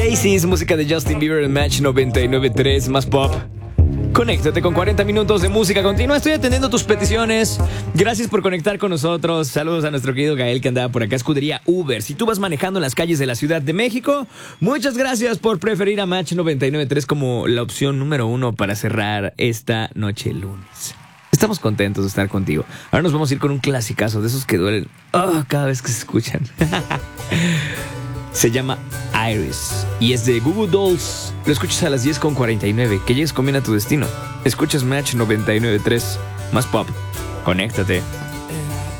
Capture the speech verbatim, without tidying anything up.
Daisies, música de Justin Bieber en Match noventa y nueve punto tres, más pop. Conéctate con cuarenta minutos de música continua. Estoy atendiendo tus peticiones. Gracias por conectar con nosotros. Saludos a nuestro querido Gael que andaba por acá. Escudería Uber. Si tú vas manejando en las calles de la Ciudad de México, muchas gracias por preferir a Match noventa y nueve punto tres como la opción número uno para cerrar esta noche lunes. Estamos contentos de estar contigo. Ahora nos vamos a ir con un clasicazo de esos que duelen oh, cada vez que se escuchan. Se llama Iris y es de Goo Goo Dolls. Lo escuchas a las diez con cuarenta y nueve. Que llegues con bien a tu destino. Escuchas Match noventa y nueve punto tres. Más pop. Conéctate.